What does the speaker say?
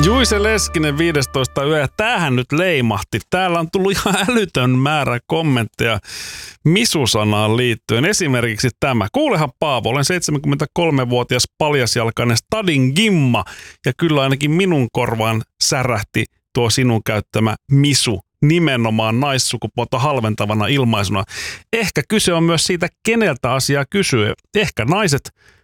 Juise Leskinen 15 yö, ja tämähän nyt leimahti. Täällä on tullut ihan älytön määrä kommentteja misu-sanaan liittyen. Esimerkiksi tämä. Kuulehan Paavo, olen 73-vuotias paljasjalkainen stadin gimma, ja kyllä ainakin minun korvaan särähti tuo sinun käyttämä misu nimenomaan naissukupuolta halventavana ilmaisuna. Ehkä kyse on myös siitä, keneltä asiaa kysyy. Ehkä naiset